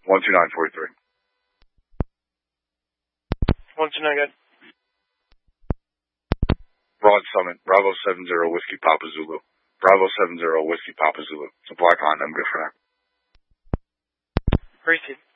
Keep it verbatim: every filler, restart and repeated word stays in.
one two nine four three. one two nine, good. Broad Summit, Bravo seven zero Whiskey Papa Zulu. Bravo seven zero Whiskey Papa Zulu. Supply con, I'm good for now. Receive.